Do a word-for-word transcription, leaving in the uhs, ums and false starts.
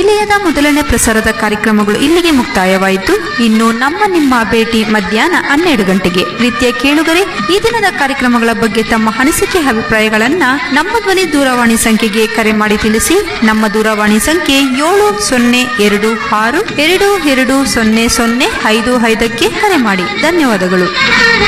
ನಿಲಯದ ಮೊದಲನೇ ಪ್ರಸಾರದ ಕಾರ್ಯಕ್ರಮಗಳು ಇಲ್ಲಿಗೆ ಮುಕ್ತಾಯವಾಯಿತು. ಇನ್ನು ನಮ್ಮ ನಿಮ್ಮ ಭೇಟಿ ಮಧ್ಯಾಹ್ನ ಹನ್ನೆರಡು ಗಂಟೆಗೆ. ಪ್ರೀತಿಯ ಕೇಳುಗರೆ, ಈ ದಿನದ ಕಾರ್ಯಕ್ರಮಗಳ ಬಗ್ಗೆ ತಮ್ಮ ಅನಿಸಿಕೆ ಅಭಿಪ್ರಾಯಗಳನ್ನ ನಮ್ಮ ಧ್ವನಿ ದೂರವಾಣಿ ಸಂಖ್ಯೆಗೆ ಕರೆ ಮಾಡಿ ತಿಳಿಸಿ. ನಮ್ಮ ದೂರವಾಣಿ ಸಂಖ್ಯೆ ಏಳು ಸೊನ್ನೆ ಎರಡು ಆರು ಎರಡು ಎರಡು ಸೊನ್ನೆ ಸೊನ್ನೆ ಐದು ಐದಕ್ಕೆ ಕರೆ ಮಾಡಿ. ಧನ್ಯವಾದಗಳು.